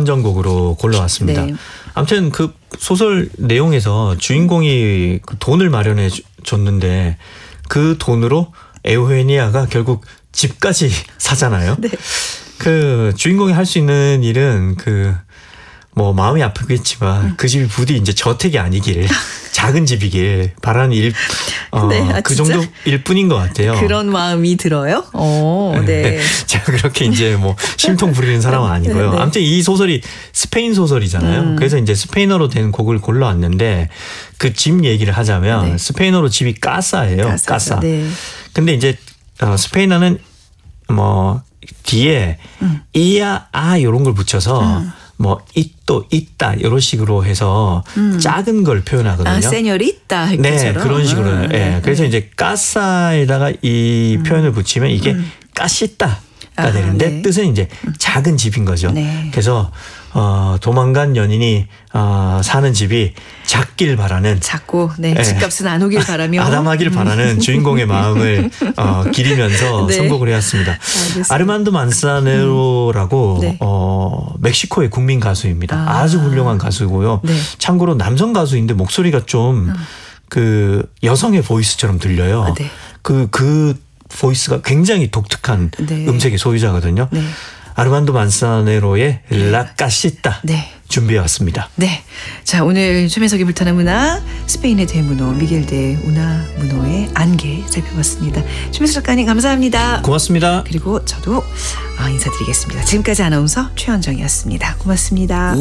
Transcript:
선정곡으로 골라왔습니다. 네. 아무튼 그 소설 내용에서 주인공이 그 돈을 마련해 줬는데 그 돈으로 에우헤니아가 결국 집까지 사잖아요. 네. 그 주인공이 할 수 있는 일은 그 뭐 마음이 아프겠지만 그 집이 부디 이제 저택이 아니길 작은 집이길 바라는 일, 네, 그 진짜? 정도일 뿐인 것 같아요. 그런 마음이 들어요? 네. 제가 그렇게 이제 뭐 심통 부리는 사람은 아니고요. 네. 아무튼 이 소설이 스페인 소설이잖아요. 그래서 이제 스페인어로 된 곡을 골라왔는데 그 집 얘기를 하자면 네. 스페인어로 집이 까사예요. 까사. 네. 근데 이제 스페인어는 뭐 뒤에 이야 아 이런 걸 붙여서 뭐 있도 있다 이런 식으로 해서 작은 걸 표현하거든요. 아, 세뇨리따 할 네, 것처럼. 그런 식으로. 예. 네. 그래서 이제 까사에다가 이 표현을 붙이면 이게 까시따가 아, 되는데 네. 뜻은 이제 작은 집인 거죠. 네. 그래서 도망간 연인이 사는 집이 작길 바라는 자꾸 네. 집값은 안 오길 바라며 아담하길 바라는 주인공의 마음을 기리면서 네. 선곡을 해왔습니다. 알겠습니다. 아르만도 만사네로라고 네. 멕시코의 국민 가수입니다. 아. 아주 훌륭한 가수고요. 네. 참고로 남성 가수인데 목소리가 좀 그 여성의 보이스처럼 들려요. 아, 네. 그 보이스가 굉장히 독특한 네. 음색의 소유자거든요. 네. 아르만도 만사네로의 라까시따 네. 준비해왔습니다. 네. 자, 오늘 최민석의 불타는 문화, 스페인의 대문호, 미겔 데 우나무노의 안개 살펴봤습니다. 최민석 작가님 감사합니다. 고맙습니다. 그리고 저도 인사드리겠습니다. 지금까지 아나운서 최현정이었습니다. 고맙습니다.